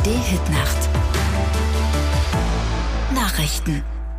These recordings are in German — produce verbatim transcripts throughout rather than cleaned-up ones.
D Hitnacht. Nachrichten.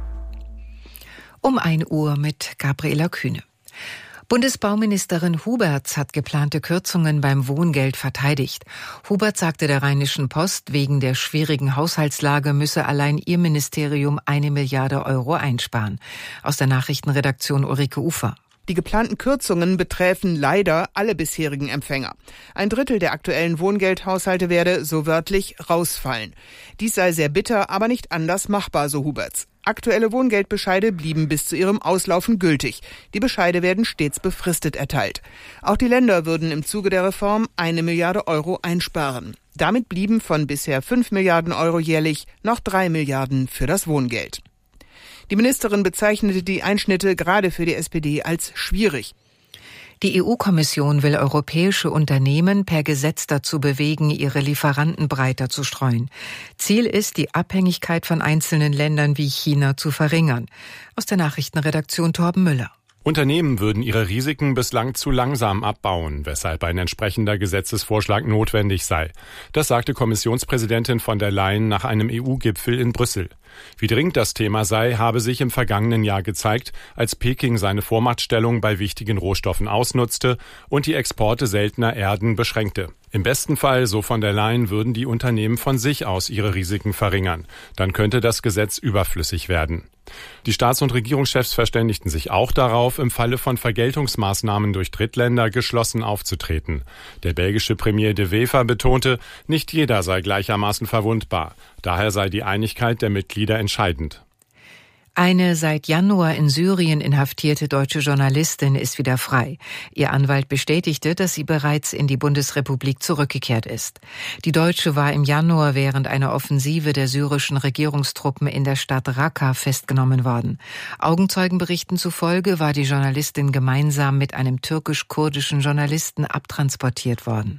Um ein Uhr mit Gabriela Kühne. Bundesbauministerin Huberts hat geplante Kürzungen beim Wohngeld verteidigt. Huberts sagte der Rheinischen Post, wegen der schwierigen Haushaltslage müsse allein ihr Ministerium eine Milliarde Euro einsparen. Aus der Nachrichtenredaktion Ulrike Ufer. Die geplanten Kürzungen betreffen leider alle bisherigen Empfänger. Ein Drittel der aktuellen Wohngeldhaushalte werde, so wörtlich, rausfallen. Dies sei sehr bitter, aber nicht anders machbar, so Huberts. Aktuelle Wohngeldbescheide blieben bis zu ihrem Auslaufen gültig. Die Bescheide werden stets befristet erteilt. Auch die Länder würden im Zuge der Reform eine Milliarde Euro einsparen. Damit blieben von bisher fünf Milliarden Euro jährlich noch drei Milliarden für das Wohngeld. Die Ministerin bezeichnete die Einschnitte gerade für die S P D als schwierig. Die E U-Kommission will europäische Unternehmen per Gesetz dazu bewegen, ihre Lieferanten breiter zu streuen. Ziel ist, die Abhängigkeit von einzelnen Ländern wie China zu verringern. Aus der Nachrichtenredaktion Torben Müller. Unternehmen würden ihre Risiken bislang zu langsam abbauen, weshalb ein entsprechender Gesetzesvorschlag notwendig sei. Das sagte Kommissionspräsidentin von der Leyen nach einem E U-Gipfel in Brüssel. Wie dringend das Thema sei, habe sich im vergangenen Jahr gezeigt, als Peking seine Vormachtstellung bei wichtigen Rohstoffen ausnutzte und die Exporte seltener Erden beschränkte. Im besten Fall, so von der Leyen, würden die Unternehmen von sich aus ihre Risiken verringern. Dann könnte das Gesetz überflüssig werden. Die Staats- und Regierungschefs verständigten sich auch darauf, im Falle von Vergeltungsmaßnahmen durch Drittländer geschlossen aufzutreten. Der belgische Premier De Wever betonte, nicht jeder sei gleichermaßen verwundbar. Daher sei die Einigkeit der Mitglieder entscheidend. Eine seit Januar in Syrien inhaftierte deutsche Journalistin ist wieder frei. Ihr Anwalt bestätigte, dass sie bereits in die Bundesrepublik zurückgekehrt ist. Die Deutsche war im Januar während einer Offensive der syrischen Regierungstruppen in der Stadt Raqqa festgenommen worden. Augenzeugenberichten zufolge war die Journalistin gemeinsam mit einem türkisch-kurdischen Journalisten abtransportiert worden.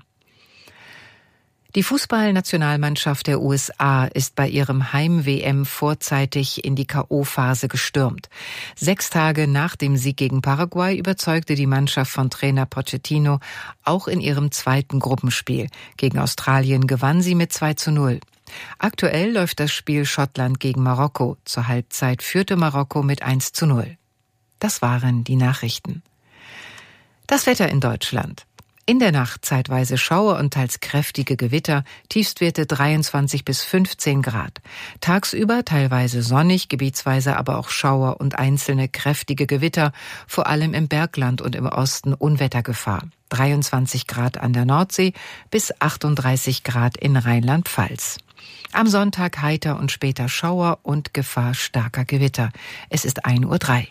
Die Fußballnationalmannschaft der U S A ist bei ihrem Heim-W M vorzeitig in die K O-Phase gestürmt. Sechs Tage nach dem Sieg gegen Paraguay überzeugte die Mannschaft von Trainer Pochettino auch in ihrem zweiten Gruppenspiel. Gegen Australien gewann sie mit zwei zu null. Aktuell läuft das Spiel Schottland gegen Marokko. Zur Halbzeit führte Marokko mit eins zu null. Das waren die Nachrichten. Das Wetter in Deutschland. In der Nacht zeitweise Schauer und teils kräftige Gewitter, Tiefstwerte dreiundzwanzig bis fünfzehn Grad. Tagsüber teilweise sonnig, gebietsweise aber auch Schauer und einzelne kräftige Gewitter, vor allem im Bergland und im Osten Unwettergefahr. dreiundzwanzig Grad an der Nordsee bis achtunddreißig Grad in Rheinland-Pfalz. Am Sonntag heiter und später Schauer und Gefahr starker Gewitter. Es ist ein Uhr drei.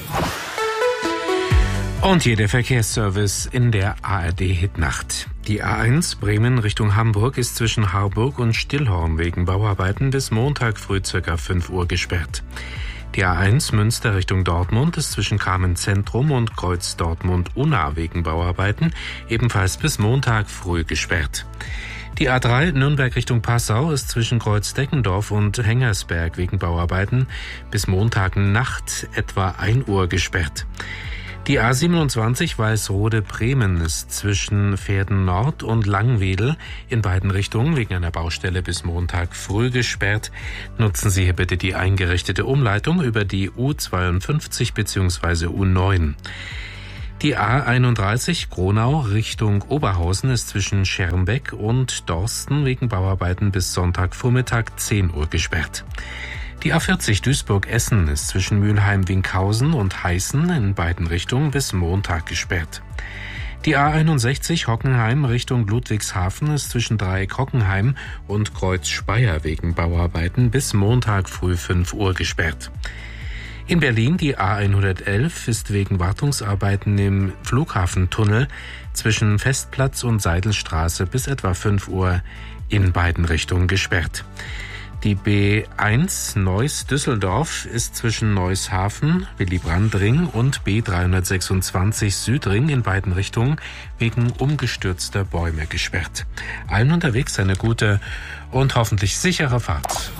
Und hier der Verkehrsservice in der A R D-Hitnacht. Die A eins Bremen Richtung Hamburg ist zwischen Harburg und Stillhorn wegen Bauarbeiten bis Montag früh ca. fünf Uhr gesperrt. Die A eins Münster Richtung Dortmund ist zwischen Kamen Zentrum und Kreuz Dortmund-Unna wegen Bauarbeiten ebenfalls bis Montag früh gesperrt. Die A drei Nürnberg Richtung Passau ist zwischen Kreuz Deckendorf und Hengersberg wegen Bauarbeiten bis Montag Nacht etwa ein Uhr gesperrt. Die A siebenundzwanzig Weißrode-Bremen ist zwischen Verden Nord und Langwedel in beiden Richtungen wegen einer Baustelle bis Montag früh gesperrt. Nutzen Sie hier bitte die eingerichtete Umleitung über die U zweiundfünfzig bzw. U neun. Die A einunddreißig Gronau Richtung Oberhausen ist zwischen Schermbeck und Dorsten wegen Bauarbeiten bis Sonntagvormittag zehn Uhr gesperrt. Die A vierzig Duisburg-Essen ist zwischen Mülheim-Winkhausen und Heißen in beiden Richtungen bis Montag gesperrt. Die A einundsechzig Hockenheim Richtung Ludwigshafen ist zwischen Dreieck-Hockenheim und Kreuz-Speyer wegen Bauarbeiten bis Montag früh fünf Uhr gesperrt. In Berlin die A hundertelf ist wegen Wartungsarbeiten im Flughafentunnel zwischen Festplatz und Seidelstraße bis etwa fünf Uhr in beiden Richtungen gesperrt. Die B eins Neuss-Düsseldorf ist zwischen Neushafen, Willy-Brandt-Ring und B dreihundertsechsundzwanzig Südring in beiden Richtungen wegen umgestürzter Bäume gesperrt. Allen unterwegs eine gute und hoffentlich sichere Fahrt.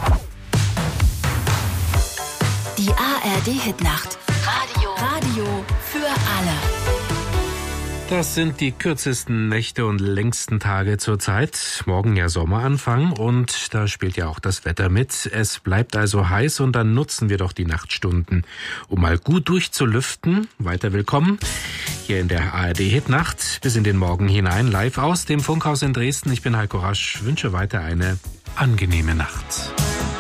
Die A R D-Hitnacht. Radio. Radio für alle. Das sind die kürzesten Nächte und längsten Tage zur Zeit. Morgen ja Sommeranfang und da spielt ja auch das Wetter mit. Es bleibt also heiß und dann nutzen wir doch die Nachtstunden, um mal gut durchzulüften. Weiter willkommen hier in der A R D Hitnacht bis in den Morgen hinein, live aus dem Funkhaus in Dresden. Ich bin Heiko Rasch, wünsche weiter eine angenehme Nacht.